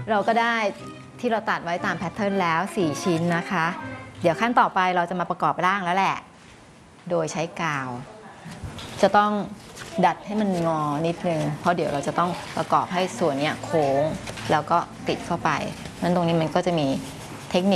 เราก็ได้ที่เราตัดไว้ตามแพทเทิร์นแล้ว4ชิ้นนะคะเดี๋ยวขั้นต่อไปเราจะมาประกอบร่างแล้วแหละโดยใช้กาวจะต้องดัดให้มันงอนิดนึงเพราะเดี๋ยวเราจะต้องประกอบให้ส่วนนี้โค้งแล้วก็ติดเข้าไปนั้นตรงนี้มันก็จะมี